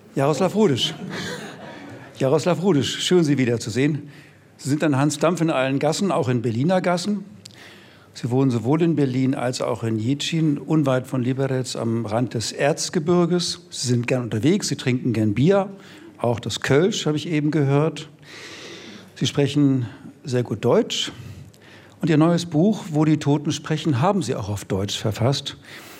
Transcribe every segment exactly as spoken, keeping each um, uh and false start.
Jaroslav Rudisch. Jaroslav Rudisch, schön, Sie wiederzusehen. Sie sind ein Hans Dampf in allen Gassen, auch in Berliner Gassen. Sie wohnen sowohl in Berlin als auch in Jičín, unweit von Liberec am Rand des Erzgebirges. Sie sind gern unterwegs, Sie trinken gern Bier, auch das Kölsch habe ich eben gehört. Sie sprechen sehr gut Deutsch. Und Ihr neues Buch, Wo die Toten sprechen, haben Sie auch auf Deutsch verfasst.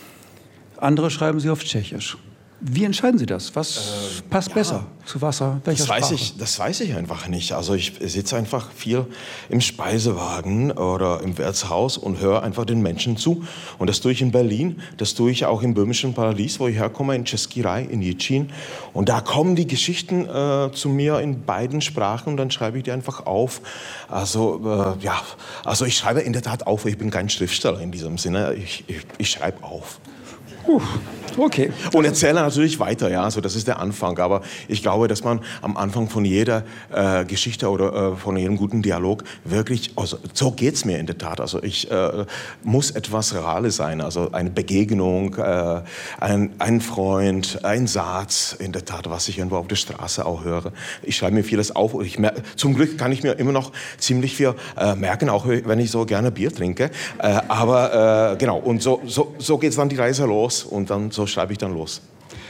Andere schreiben Sie auf Tschechisch. Wie entscheiden Sie das? Was äh, passt ja, besser zu Wasser? Welcher das weiß Sprache? Ich, das weiß ich einfach nicht. Also ich sitze einfach viel im Speisewagen oder im Wirtshaus und höre einfach den Menschen zu. Und das tue ich in Berlin, das tue ich auch im böhmischen Paradies, wo ich herkomme, in Český Raj, in Jičín. Und da kommen die Geschichten äh, zu mir in beiden Sprachen und dann schreibe ich die einfach auf. Also äh, ja, also ich schreibe in der Tat auf. Ich bin kein Schriftsteller in diesem Sinne. Ich, ich, ich schreibe auf. Uh, okay. Und erzähle natürlich weiter, ja, also das ist der Anfang. Aber ich glaube, dass man am Anfang von jeder äh, Geschichte oder äh, von jedem guten Dialog wirklich, also so geht's mir in der Tat. Also ich äh, muss etwas Reales sein, also eine Begegnung, äh, ein, ein Freund, ein Satz, in der Tat, was ich irgendwo auf der Straße auch höre. Ich schreibe mir vieles auf. Und ich merke, zum Glück kann ich mir immer noch ziemlich viel äh, merken, auch wenn ich so gerne Bier trinke. Äh, aber äh, genau, und so, so, so geht's dann die Reise los. Und dann so schreibe ich dann los.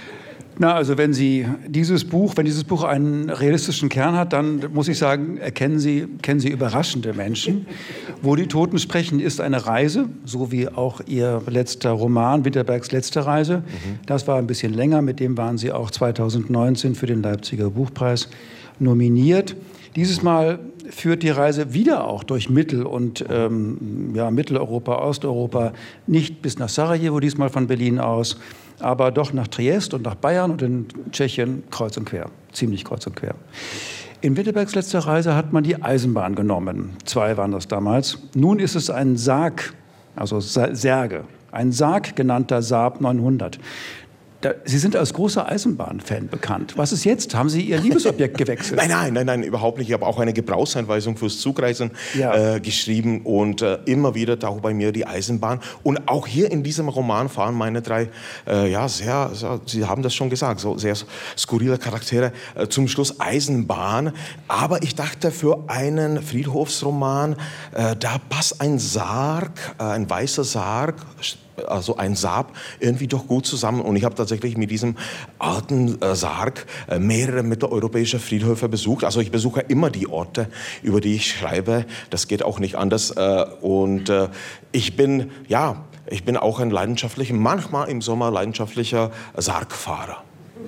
Na, also wenn Sie dieses Buch, wenn dieses Buch einen realistischen Kern hat, dann muss ich sagen, erkennen Sie, kennen Sie überraschende Menschen. Wo die Toten sprechen, ist eine Reise, so wie auch Ihr letzter Roman, Winterbergs letzte Reise. Mhm. Das war ein bisschen länger, mit dem waren Sie auch zweitausendneunzehn für den Leipziger Buchpreis nominiert. Dieses Mal führt die Reise wieder auch durch Mittel- und ähm, ja, Mitteleuropa, Osteuropa, nicht bis nach Sarajevo, diesmal von Berlin aus, aber doch nach Triest und nach Bayern und in Tschechien kreuz und quer, ziemlich kreuz und quer. In Winterbergs letzter Reise hat man die Eisenbahn genommen, zwei waren das damals. Nun ist es ein Sarg, also Särge, ein Sarg genannter Saab neunhundert. Da, Sie sind als großer Eisenbahnfan bekannt. Was ist jetzt? Haben Sie Ihr Liebesobjekt gewechselt? Nein, nein, nein, nein, überhaupt nicht. Ich habe auch eine Gebrauchsanweisung fürs Zugreisen ja. äh, geschrieben und äh, immer wieder taucht bei mir die Eisenbahn. Und auch hier in diesem Roman fahren meine drei, äh, ja, sehr, sehr, Sie haben das schon gesagt, so sehr skurrile Charaktere äh, zum Schluss Eisenbahn. Aber ich dachte, für einen Friedhofsroman, äh, da passt ein Sarg, äh, ein weißer Sarg, also ein Saab, irgendwie doch gut zusammen. Und ich habe tatsächlich mit diesem alten äh, Sarg äh, mehrere mitteleuropäische Friedhöfe besucht. Also ich besuche immer die Orte, über die ich schreibe. Das geht auch nicht anders. Äh, und äh, ich bin, ja, ich bin auch ein leidenschaftlicher, manchmal im Sommer leidenschaftlicher Sargfahrer.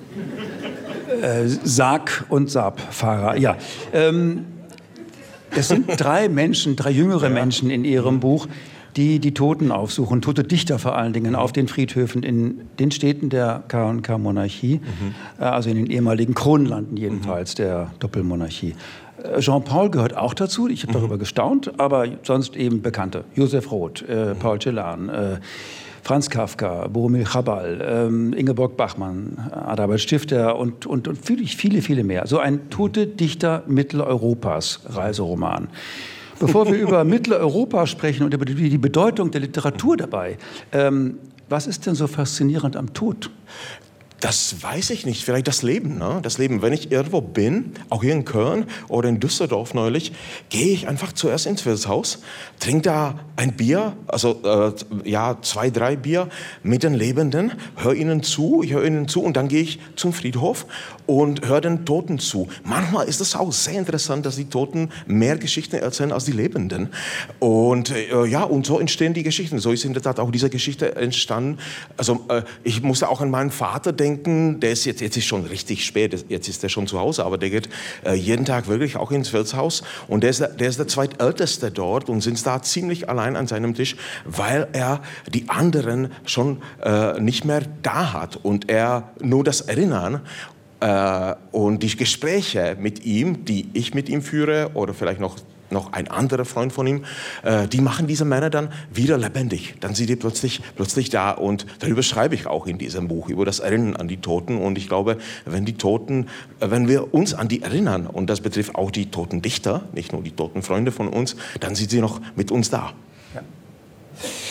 Äh, Sarg- und Saabfahrer, ja. Ähm, es sind drei Menschen, drei jüngere ja. Menschen in Ihrem Buch, die die Toten aufsuchen, tote Dichter vor allen Dingen, auf den Friedhöfen in den Städten der K und K-Monarchie, mhm. also in den ehemaligen Kronlanden jedenfalls, mhm. der Doppelmonarchie. Jean-Paul gehört auch dazu, ich habe mhm. darüber gestaunt, aber sonst eben Bekannte. Josef Roth, äh, mhm. Paul Celan, äh, Franz Kafka, Boromir Chabal, äh, Ingeborg Bachmann, Adalbert Stifter und, und, und viele, viele, viele mehr. So ein Tote Dichter Mitteleuropas Reiseroman. Bevor wir über Mitteleuropa sprechen und über die Bedeutung der Literatur dabei, ähm, was ist denn so faszinierend am Tod? Das weiß ich nicht. Vielleicht das Leben, ne? Das Leben. Wenn ich irgendwo bin, auch hier in Köln oder in Düsseldorf neulich, gehe ich einfach zuerst ins Wirtshaus, trinke da ein Bier, also äh, ja zwei, drei Bier mit den Lebenden, höre ihnen zu, ich höre ihnen zu und dann gehe ich zum Friedhof und höre den Toten zu. Manchmal ist es auch sehr interessant, dass die Toten mehr Geschichten erzählen als die Lebenden. Und äh, ja, und so entstehen die Geschichten. So ist in der Tat auch diese Geschichte entstanden. Also äh, ich musste auch an meinen Vater denken. Der ist jetzt, jetzt ist schon richtig spät, jetzt ist er schon zu Hause, aber der geht äh, jeden Tag wirklich auch ins Wirtshaus und der ist, der, der ist der zweitälteste dort und sitzt da ziemlich allein an seinem Tisch, weil er die anderen schon äh, nicht mehr da hat und er nur das Erinnern äh, und die Gespräche mit ihm, die ich mit ihm führe oder vielleicht noch noch ein anderer Freund von ihm, äh, die machen diese Männer dann wieder lebendig. Dann sind die plötzlich, plötzlich da und darüber schreibe ich auch in diesem Buch, über das Erinnern an die Toten. Und ich glaube, wenn die Toten, äh, wenn wir uns an die erinnern, und das betrifft auch die toten Dichter, nicht nur die toten Freunde von uns, dann sind sie noch mit uns da. Ja.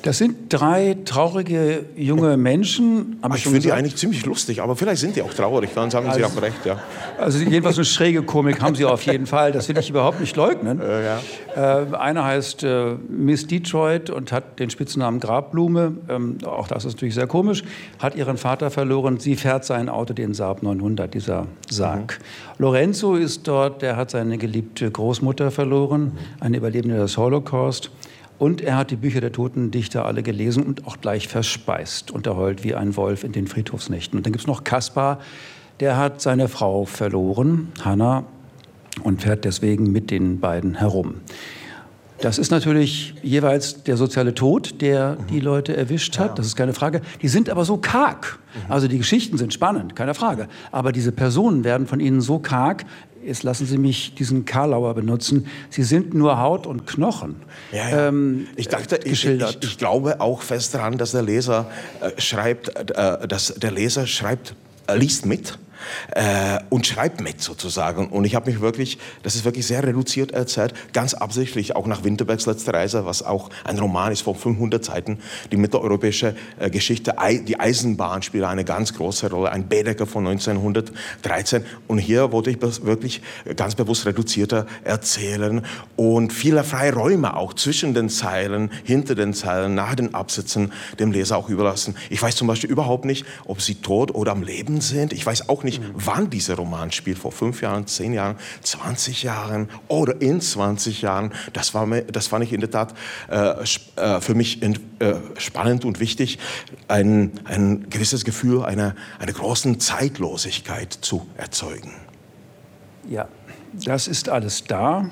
Das sind drei traurige junge Menschen. Ich finde die eigentlich ziemlich lustig, aber vielleicht sind die auch traurig, dann haben also, Sie auch recht. Ja. Also jedenfalls eine schräge Komik haben sie auf jeden Fall, das will ich überhaupt nicht leugnen. Äh, ja. äh, einer heißt äh, Miss Detroit und hat den Spitznamen Grabblume, ähm, auch das ist natürlich sehr komisch, hat ihren Vater verloren, sie fährt sein Auto, den Saab neunhundert, dieser Sarg. Mhm. Lorenzo ist dort, der hat seine geliebte Großmutter verloren, mhm. eine Überlebende des Holocaust. Und er hat die Bücher der toten Dichter alle gelesen und auch gleich verspeist und er heult wie ein Wolf in den Friedhofsnächten. Und dann gibt es noch Kaspar, der hat seine Frau verloren, Hannah, und fährt deswegen mit den beiden herum. Das ist natürlich jeweils der soziale Tod, der die Leute erwischt hat, das ist keine Frage. Die sind aber so karg. Also die Geschichten sind spannend, keine Frage. Aber diese Personen werden von ihnen so karg, jetzt lassen Sie mich diesen Karlauer benutzen, sie sind nur Haut und Knochen. Ja, ja. Ähm, ich dachte, ich, ich, ich glaube auch fest daran, dass der Leser äh, schreibt, äh, dass der Leser schreibt, äh, liest mit. Äh, und schreibt mit sozusagen. Und ich habe mich wirklich, das ist wirklich sehr reduziert erzählt, ganz absichtlich auch nach Winterbergs Letzte Reise, was auch ein Roman ist von fünfhundert Seiten, die mitteleuropäische äh, Geschichte, die Eisenbahn spielt eine ganz große Rolle, ein Baedeker von neunzehnhundertdreizehn. Und hier wollte ich wirklich ganz bewusst reduzierter erzählen und viele freie Räume auch zwischen den Zeilen, hinter den Zeilen, nach den Absätzen dem Leser auch überlassen. Ich weiß zum Beispiel überhaupt nicht, ob sie tot oder am Leben sind. Ich weiß auch nicht, wann dieser Roman spielt, vor fünf Jahren, zehn Jahren, zwanzig Jahren oder in zwanzig Jahren. Das, war mir, das fand ich in der Tat äh, für mich in, äh, spannend und wichtig, ein, ein gewisses Gefühl einer, einer großen Zeitlosigkeit zu erzeugen. Ja, das ist alles da.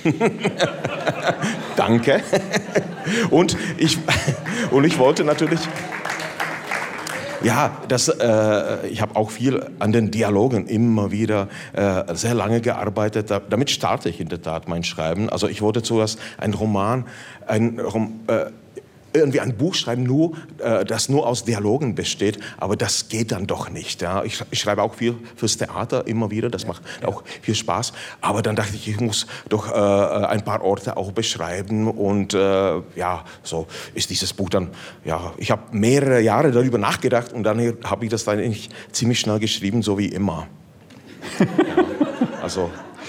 Danke. Und ich, und ich wollte natürlich... Ja, das, äh, ich habe auch viel an den Dialogen immer wieder äh, sehr lange gearbeitet. Da, damit starte ich in der Tat mein Schreiben. Also ich wollte zuerst einen Roman, ein, äh, irgendwie ein Buch schreiben, nur, äh, das nur aus Dialogen besteht, aber das geht dann doch nicht. Ja. Ich, ich schreibe auch viel fürs Theater immer wieder, das macht auch viel Spaß. Aber dann dachte ich, ich muss doch äh, ein paar Orte auch beschreiben und äh, ja, so ist dieses Buch dann, ja, ich habe mehrere Jahre darüber nachgedacht und dann habe ich das dann eigentlich ziemlich schnell geschrieben, so wie immer. Ja, also...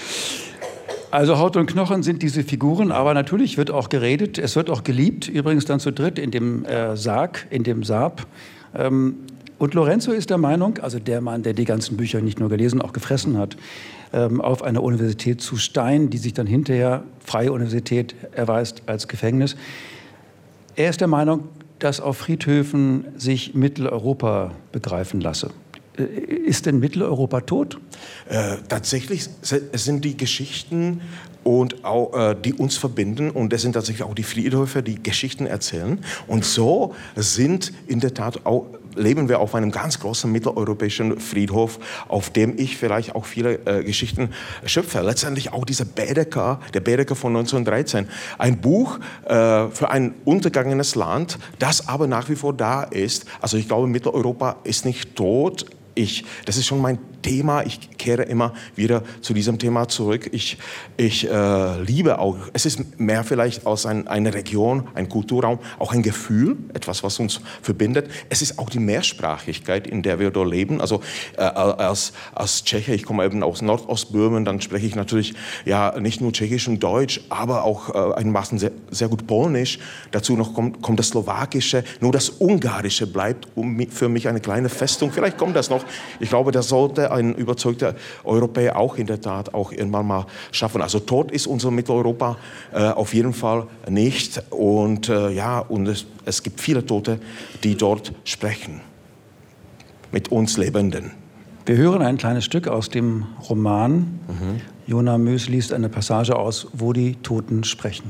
Also Haut und Knochen sind diese Figuren, aber natürlich wird auch geredet, es wird auch geliebt, übrigens dann zu dritt in dem äh, Sarg, in dem Saab. Ähm, und Lorenzo ist der Meinung, also der Mann, der die ganzen Bücher nicht nur gelesen, auch gefressen hat, ähm, auf einer Universität zu Stein, die sich dann hinterher, Freie Universität, erweist als Gefängnis. Er ist der Meinung, dass auf Friedhöfen sich Mitteleuropa begreifen lasse. Ist denn Mitteleuropa tot? Äh, tatsächlich es sind die Geschichten, und auch, äh, die uns verbinden. Und es sind tatsächlich auch die Friedhöfe, die Geschichten erzählen. Und so sind in der Tat auch, leben wir auf einem ganz großen mitteleuropäischen Friedhof, auf dem ich vielleicht auch viele äh, Geschichten schöpfe. Letztendlich auch dieser Baedeker, der Baedeker von neunzehnhundertdreizehn. Ein Buch äh, für ein untergegangenes Land, das aber nach wie vor da ist. Also ich glaube, Mitteleuropa ist nicht tot. Ich, das ist schon mein Thema. Ich kehre immer wieder zu diesem Thema zurück. Ich, ich äh, liebe auch, es ist mehr vielleicht als ein, eine Region, ein Kulturraum, auch ein Gefühl, etwas, was uns verbindet. Es ist auch die Mehrsprachigkeit, in der wir dort leben. Also äh, als, als Tscheche, ich komme eben aus Nordostböhmen, dann spreche ich natürlich ja nicht nur Tschechisch und Deutsch, aber auch äh, einigermaßen sehr, sehr gut Polnisch. Dazu noch kommt, kommt das Slowakische. Nur das Ungarische bleibt für mich eine kleine Festung. Vielleicht kommt das noch. Ich glaube, das sollte ein überzeugter Europäer auch in der Tat auch irgendwann mal schaffen. Also tot ist unser Mitteleuropa äh, auf jeden Fall nicht. Und äh, ja, und es, es gibt viele Tote, die dort sprechen. Mit uns Lebenden. Wir hören ein kleines Stück aus dem Roman. Mhm. Jona Moes liest eine Passage aus, wo die Toten sprechen.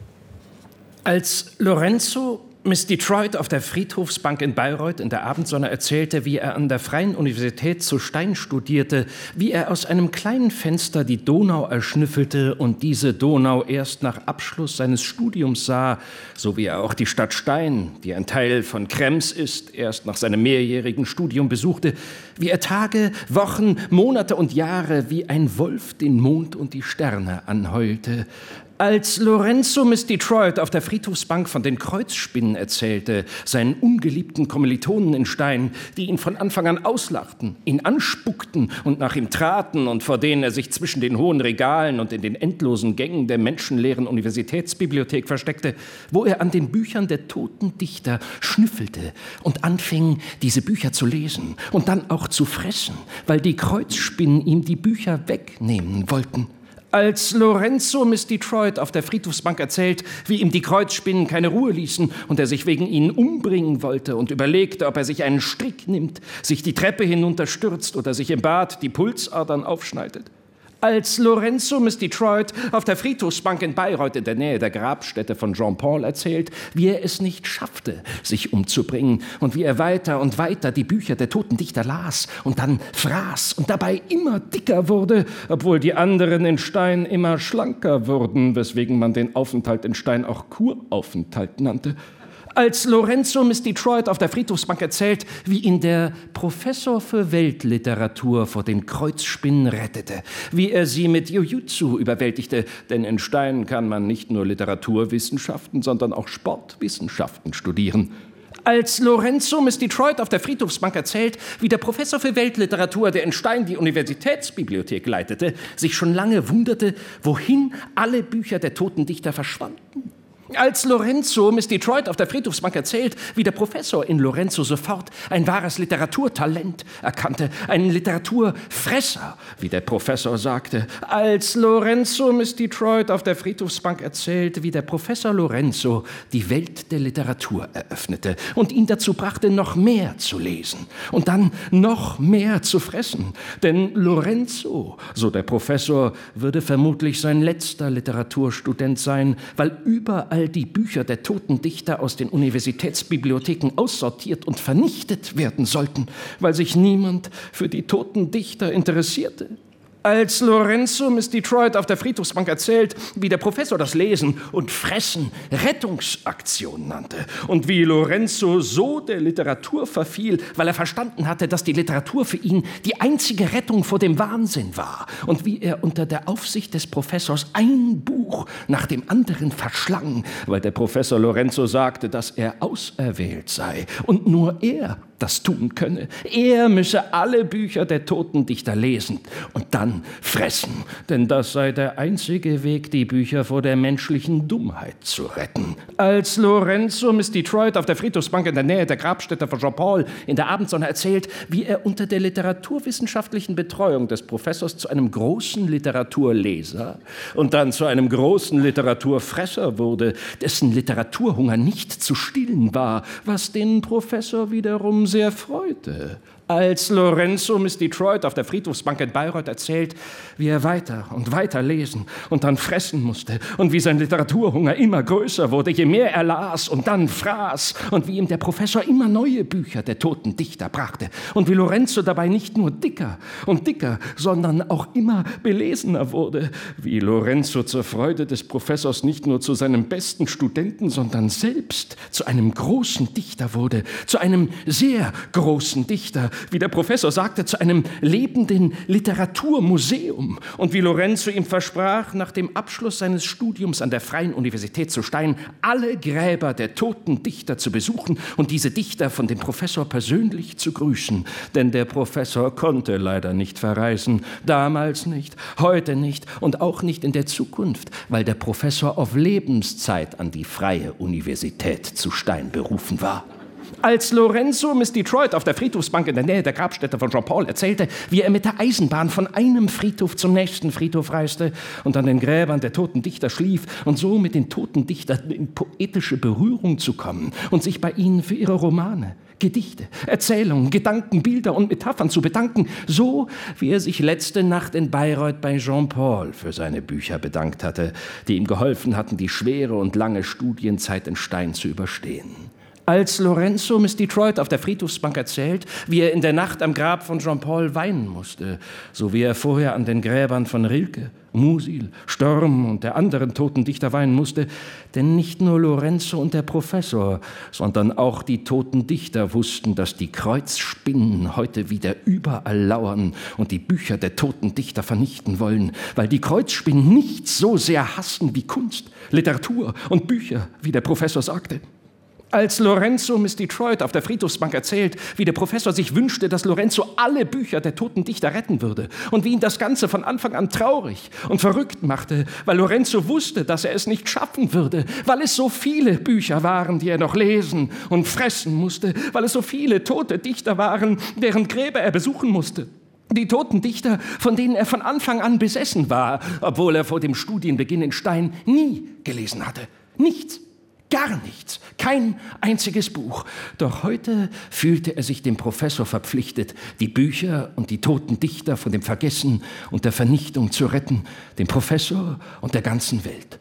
Als Lorenzo Miss Detroit auf der Friedhofsbank in Bayreuth in der Abendsonne erzählte, wie er an der Freien Universität zu Stein studierte, wie er aus einem kleinen Fenster die Donau erschnüffelte und diese Donau erst nach Abschluss seines Studiums sah, so wie er auch die Stadt Stein, die ein Teil von Krems ist, erst nach seinem mehrjährigen Studium besuchte, wie er Tage, Wochen, Monate und Jahre wie ein Wolf den Mond und die Sterne anheulte, Als Lorenzo Miss Detroit auf der Friedhofsbank von den Kreuzspinnen erzählte, seinen ungeliebten Kommilitonen in Stein, die ihn von Anfang an auslachten, ihn anspuckten und nach ihm traten und vor denen er sich zwischen den hohen Regalen und in den endlosen Gängen der menschenleeren Universitätsbibliothek versteckte, wo er an den Büchern der toten Dichter schnüffelte und anfing, diese Bücher zu lesen und dann auch zu fressen, weil die Kreuzspinnen ihm die Bücher wegnehmen wollten. Als Lorenzo Miss Detroit auf der Friedhofsbank erzählt, wie ihm die Kreuzspinnen keine Ruhe ließen und er sich wegen ihnen umbringen wollte und überlegte, ob er sich einen Strick nimmt, sich die Treppe hinunterstürzt oder sich im Bad die Pulsadern aufschneidet. Als Lorenzo Miss Detroit auf der Friedhofsbank in Bayreuth in der Nähe der Grabstätte von Jean-Paul erzählt, wie er es nicht schaffte, sich umzubringen und wie er weiter und weiter die Bücher der toten Dichter las und dann fraß und dabei immer dicker wurde, obwohl die anderen in Stein immer schlanker wurden, weswegen man den Aufenthalt in Stein auch Kuraufenthalt nannte. Als Lorenzo Miss Detroit auf der Friedhofsbank erzählt, wie ihn der Professor für Weltliteratur vor den Kreuzspinnen rettete, wie er sie mit Jujutsu überwältigte, denn in Stein kann man nicht nur Literaturwissenschaften, sondern auch Sportwissenschaften studieren. Als Lorenzo Miss Detroit auf der Friedhofsbank erzählt, wie der Professor für Weltliteratur, der in Stein die Universitätsbibliothek leitete, sich schon lange wunderte, wohin alle Bücher der toten Dichter verschwanden. Als Lorenzo Miss Detroit auf der Friedhofsbank erzählt, wie der Professor in Lorenzo sofort ein wahres Literaturtalent erkannte, einen Literaturfresser, wie der Professor sagte. Als Lorenzo Miss Detroit auf der Friedhofsbank erzählt, wie der Professor Lorenzo die Welt der Literatur eröffnete und ihn dazu brachte, noch mehr zu lesen und dann noch mehr zu fressen. Denn Lorenzo, so der Professor, würde vermutlich sein letzter Literaturstudent sein, weil überall die Bücher der toten Dichter aus den Universitätsbibliotheken aussortiert und vernichtet werden sollten, weil sich niemand für die toten Dichter interessierte. Als Lorenzo Miss Detroit auf der Friedhofsbank erzählt, wie der Professor das Lesen und Fressen Rettungsaktion nannte und wie Lorenzo so der Literatur verfiel, weil er verstanden hatte, dass die Literatur für ihn die einzige Rettung vor dem Wahnsinn war und wie er unter der Aufsicht des Professors ein Buch nach dem anderen verschlang, weil der Professor Lorenzo sagte, dass er auserwählt sei und nur er das tun könne. Er müsse alle Bücher der toten Dichter lesen und dann fressen, denn das sei der einzige Weg, die Bücher vor der menschlichen Dummheit zu retten. Als Lorenzo Miss Detroit auf der Friedhofsbank in der Nähe der Grabstätte von Jean-Paul in der Abendsonne erzählt, wie er unter der literaturwissenschaftlichen Betreuung des Professors zu einem großen Literaturleser und dann zu einem großen Literaturfresser wurde, dessen Literaturhunger nicht zu stillen war, was den Professor wiederum sehr freute. Als Lorenzo Miss Detroit auf der Friedhofsbank in Bayreuth erzählt, wie er weiter und weiter lesen und dann fressen musste und wie sein Literaturhunger immer größer wurde, je mehr er las und dann fraß und wie ihm der Professor immer neue Bücher der toten Dichter brachte und wie Lorenzo dabei nicht nur dicker und dicker, sondern auch immer belesener wurde, wie Lorenzo zur Freude des Professors nicht nur zu seinem besten Studenten, sondern selbst zu einem großen Dichter wurde, zu einem sehr großen Dichter, wie der Professor sagte, zu einem lebenden Literaturmuseum und wie Lorenzo ihm versprach, nach dem Abschluss seines Studiums an der Freien Universität zu Stein alle Gräber der toten Dichter zu besuchen und diese Dichter von dem Professor persönlich zu grüßen. Denn der Professor konnte leider nicht verreisen, damals nicht, heute nicht und auch nicht in der Zukunft, weil der Professor auf Lebenszeit an die Freie Universität zu Stein berufen war. Als Lorenzo Miss Detroit auf der Friedhofsbank in der Nähe der Grabstätte von Jean-Paul erzählte, wie er mit der Eisenbahn von einem Friedhof zum nächsten Friedhof reiste und an den Gräbern der toten Dichter schlief und so mit den toten Dichtern in poetische Berührung zu kommen und sich bei ihnen für ihre Romane, Gedichte, Erzählungen, Gedanken, Bilder und Metaphern zu bedanken, so wie er sich letzte Nacht in Bayreuth bei Jean-Paul für seine Bücher bedankt hatte, die ihm geholfen hatten, die schwere und lange Studienzeit in Stein zu überstehen. Als Lorenzo Miss Detroit auf der Friedhofsbank erzählt, wie er in der Nacht am Grab von Jean-Paul weinen musste, so wie er vorher an den Gräbern von Rilke, Musil, Storm und der anderen toten Dichter weinen musste, denn nicht nur Lorenzo und der Professor, sondern auch die toten Dichter wussten, dass die Kreuzspinnen heute wieder überall lauern und die Bücher der toten Dichter vernichten wollen, weil die Kreuzspinnen nichts so sehr hassen wie Kunst, Literatur und Bücher, wie der Professor sagte. Als Lorenzo Miss Detroit auf der Friedhofsbank erzählt, wie der Professor sich wünschte, dass Lorenzo alle Bücher der toten Dichter retten würde und wie ihn das Ganze von Anfang an traurig und verrückt machte, weil Lorenzo wusste, dass er es nicht schaffen würde, weil es so viele Bücher waren, die er noch lesen und fressen musste, weil es so viele tote Dichter waren, deren Gräber er besuchen musste. Die toten Dichter, von denen er von Anfang an besessen war, obwohl er vor dem Studienbeginn in Stein nie gelesen hatte. Nichts. Gar nichts, kein einziges Buch. Doch heute fühlte er sich dem Professor verpflichtet, die Bücher und die toten Dichter von dem Vergessen und der Vernichtung zu retten, dem Professor und der ganzen Welt.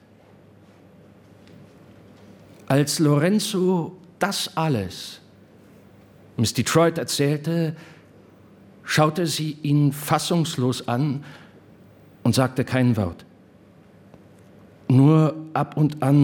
Als Lorenzo das alles Miss Detroit erzählte, schaute sie ihn fassungslos an und sagte kein Wort. Nur ab und an